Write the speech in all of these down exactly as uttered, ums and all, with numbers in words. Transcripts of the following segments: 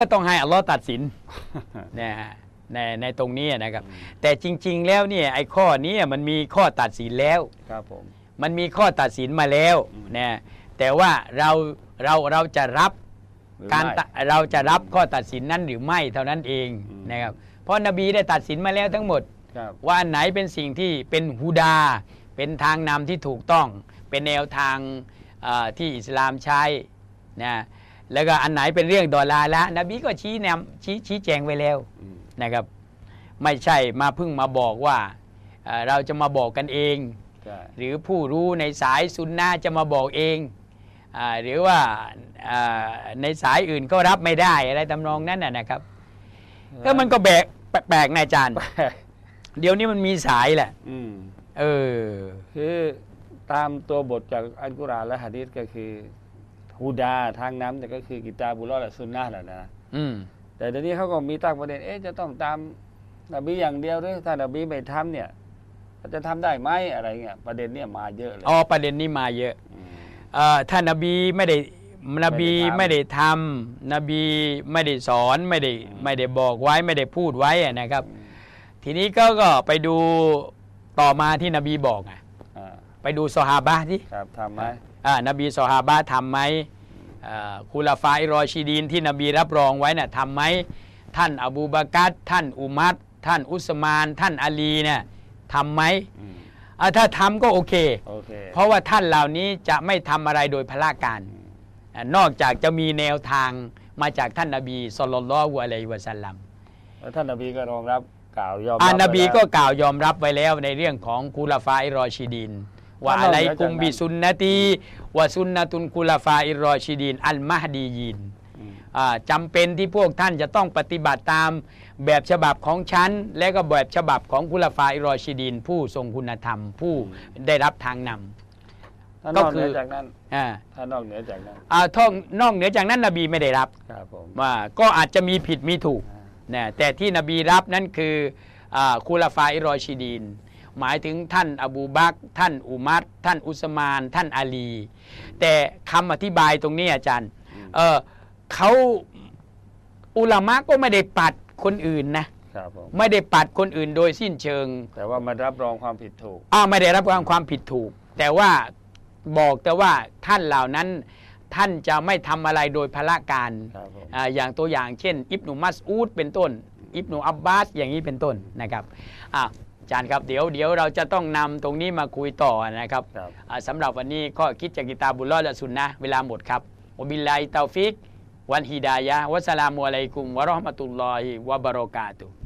ก็ต้องให้อัลลอฮ์ตัดสินนะในในตรงนี้นะครับแต่จริงๆแล้วเนี่ยไอ้ข้อนี้มันมีข้อตัดสินแล้วครับผมมันมีข้อตัดสินมาแล้วนะแต่ว่าเราเราเราจะรับการเราจะรับข้อตัดสินนั้นหรือไม่เท่านั้นเองนะครับเพราะนบีได้ตัดสินมาแล้วทั้งหมดว่าอันไหนเป็นสิ่งที่เป็นฮุดาเป็นทางนำที่ถูกต้องเป็นแนวทางที่อิสลามใช้นะแล้วก็อันไหนเป็นเรื่องดอลาละนบีก็ชี้แนวชี้ชี้แจงไว้แล้วนะครับไม่ใช่มาเพิ่งมาบอกว่าเราจะมาบอกกันเองหรือผู้รู้ในสายซุนนะจะมาบอกเองหรือว่าในสายอื่นก็รับไม่ได้อะไรทำนองนั้นนะครับก็มันก็แบกแปลกๆนายอาจารย์เดี๋ยวนี้มันมีสายแหละเออคือตามตัวบทจากอัลกุรอานและหะดีษก็คือฮูดาทางน้ำแต่ก็คือกิตาบุลลอฮ์และซุนนะห์แหละนะแต่เดี๋ยวนี้เขาก็มีตั้งประเด็นเอ๊ะจะต้องตามนบีอย่างเดียวหรือถ้านบีไม่ทำเนี่ยจะทำได้ไหมอะไรเงี้ยประเด็นเนี่ยมาเยอะเลยอ๋อประเด็นนี้มาเยอะถ้านบีไม่ได้นบีไม่ได้ทำนบีไม่ได้สอนไม่ได้ไม่ได้บอกไว้ไม่ได้พูดไว้นะครับทีนี้ก็ก็ไปดูต่อมาที่นบีบอกอ่ะไปดูซอฮาบะห์ที่ทำไหมนบีซอฮาบะห์ทำไหมคุลาฟาอิรอชิดีนที่นบีรับรองไว้น่ะทำไหมท่านอบูบะกัรท่านอุมัรท่านอุสมานท่านอาลีเนี่ยทำไหมถ้าทำก็โอเคเพราะว่าท่านเหล่านี้จะไม่ทำอะไรโดยพละการนอกจากจะมีแนวทางมาจากท่านนบีศ็อลลัลลอฮุอะลัยฮิวะซัลลัมแล้วท่านนบีก็รองรับกล่าวยอมรับนบีก็กล่าวยอมรับไว้แล้วในเรื่องของคุลาฟาอิรอชิดีนว่าอะลัยกุมบิซุนนะตีวะซุนนะตุนคุลาฟาอิรอชิดีนอัลมะฮดียีนจำเป็นที่พวกท่านจะต้องปฏิบัติตามแบบฉบับของฉันและก็แบบฉบับของคุลาฟาอิรอชิดีนผู้ทรงคุณธรรมผู้ได้รับทางนำก็คือจากนั้นถ้านอกเหนือจากนั้นอ่าท่องนอกเหนือจากนั้นนบีไม่ได้รับว่าก็อาจจะมีผิดมีถูกนะแต่ที่นบีรับนั้นคือคุลาฟาอิรอชิดีนหมายถึงท่านอบูบักรท่านอุมัรท่านอุสมานท่านอาลีแต่คำอธิบายตรงนี้อาจารย์เออเขาอุลามะก็ไม่ได้ปัดคนอื่นนะไม่ได้ปัดคนอื่นโดยสิ้นเชิงแต่ว่ามารับรองความผิดถูกอ่าไม่ได้รับรองความผิดถูกแต่ว่าบอกแต่ว่าท่านเหล่านั้นท่านจะไม่ทำอะไรโดยพละการอ่าอย่างตัวอย่างเช่นอิบนุมัสอูดเป็นต้นอิบนุอับบาสอย่างนี้เป็นต้นนะครับอ่าอาจารย์ครับเดี๋ยวเดี๋ยวเราจะต้องนำตรงนี้มาคุยต่อนะครับสำหรับวันนี้ข้อคิดจากกิตาบุลลอฮ์และซุนนะห์เวลาหมดครับวะบิลลาฮิตอฟิกวันฮิดายะฮ์วะสลามุอะลัยกุมวะเราะห์มะตุลลอฮิวะบะเราะกาตุฮ์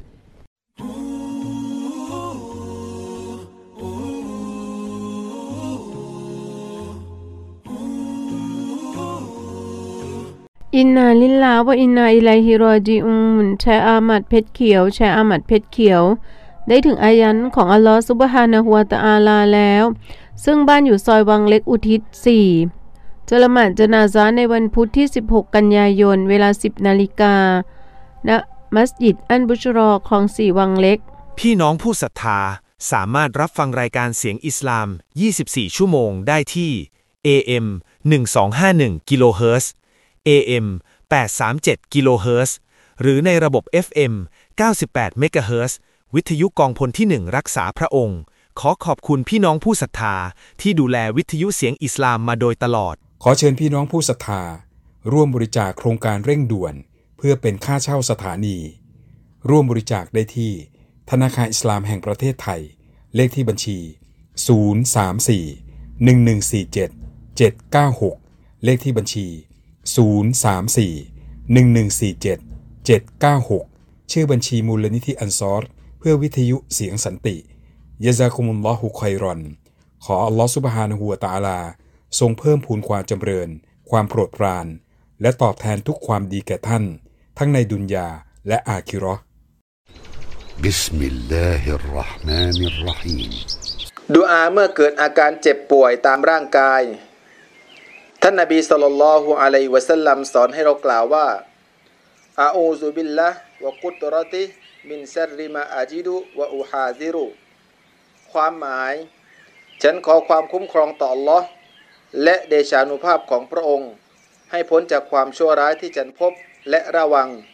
อินนาลิลลาฮ์วะอินนาอิลัยฮิรอญิอูนแชร์อามัดเพชรเขียวแชร์อามัดเพชรเขียวได้ถึงอายันของอัลลอฮฺซุบฮานะฮูวะตะอาลาแล้วซึ่งบ้านอยู่ซอยวังเล็กอุทิศสี่จะละหมาดญะนาซะห์ในวันพุธที่สิบหกกันยายนเวลา สิบนาฬิกาณมัสยิดอันบุชรอคลองสี่วังเล็กพี่น้องผู้ศรัทธาสามารถรับฟังรายการเสียงอิสลามยี่สิบสี่ชั่วโมงได้ที่ เอ เอ็ม หนึ่งพันสองร้อยห้าสิบเอ็ด กิโลเฮิรตซ์ เอ เอ็ม แปดร้อยสามสิบเจ็ด กิโลเฮิรตซ์หรือในระบบ เอฟ เอ็ม เก้าสิบแปด เมกะเฮิรตซ์วิทยุกองพลที่หนึ่งรักษาพระองค์ขอขอบคุณพี่น้องผู้ศรัทธาที่ดูแลวิทยุเสียงอิสลามมาโดยตลอดขอเชิญพี่น้องผู้ศรัทธาร่วมบริจาคโครงการเร่งด่วนเพื่อเป็นค่าเช่าสถานีร่วมบริจาคได้ที่ธนาคารอิสลามแห่งประเทศไทยเลขที่บัญชีศูนย์ สาม สี่ หนึ่ง หนึ่ง สี่ เจ็ด เจ็ด เก้า หกเลขที่บัญชีศูนย์ สาม สี่ หนึ่ง หนึ่ง สี่ เจ็ด เจ็ด เก้า หกชื่อบัญชีมูลนิธิอันซอรเพื่อวิทยุเสียงสันติยะซากุมุลลอฮุค็อยรอนขออัลลอฮฺซุบฮานะฮูวะตะอาลาทรงเพิ่มพูนความจำเริญความโปรดปรานและตอบแทนทุกความดีแก่ท่านทั้งในดุนยาและอาคิเราะห์บิสมิลลาฮิรเราะห์มานิรเราะฮีมดุอาเมื่อเกิดอาการเจ็บป่วยตามร่างกายท่านนบีศ็อลลัลลอฮุอะลัยฮิวะซัลลัมสอนให้เรากล่าวว่าอะอูซุบิลลาห์วะกุตเราะติมินชัรริมาอาจิดุวะอูฮาซิรุความหมายฉันขอความคุ้มครองต่ออัลเลาะห์และเดชานุภาพของพระองค์ให้พ้นจากความชั่วร้ายที่ฉันพบและระวัง